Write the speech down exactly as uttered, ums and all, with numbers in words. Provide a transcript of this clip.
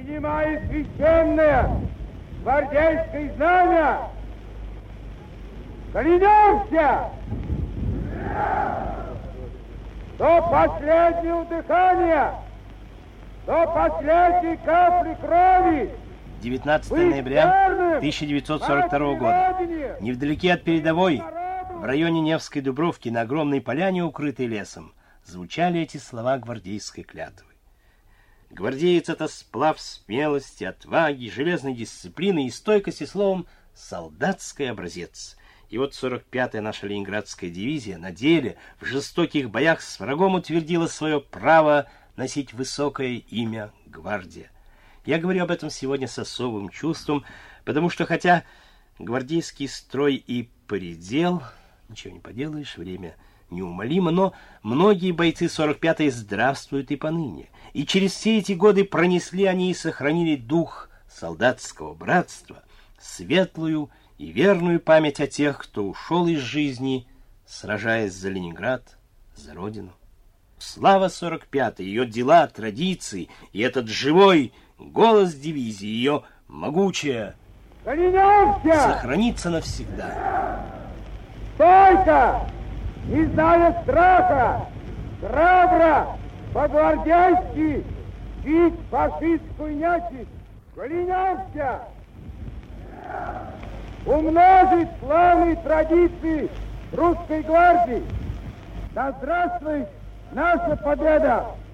Принимая священное гвардейское знамя, клянемся до последнего дыхания, до последней капли крови. девятнадцатого ноября тысяча девятьсот сорок второго года. Невдалеке от передовой, в районе Невской Дубровки, на огромной поляне, укрытой лесом, звучали эти слова гвардейской клятвы. Гвардеец — это сплав смелости, отваги, железной дисциплины и стойкости, словом, солдатский образец. И вот сорок пятая наша ленинградская дивизия на деле в жестоких боях с врагом утвердила свое право носить высокое имя гвардия. Я говорю об этом сегодня с особым чувством, потому что хотя гвардейский строй и поредел, ничего не поделаешь, время неумолимо, но многие бойцы сорок пятой здравствуют и поныне. И через все эти годы пронесли они и сохранили дух солдатского братства, светлую и верную память о тех, кто ушел из жизни, сражаясь за Ленинград, за Родину. Слава сорок пятой, ее дела, традиции и этот живой голос дивизии, ее могучая, сохранится навсегда. Стойко, не зная страха, храбро, по-гвардейски, бить фашистскую нечисть. Клянемся умножить славные традиции русской гвардии. Да здравствует наша победа!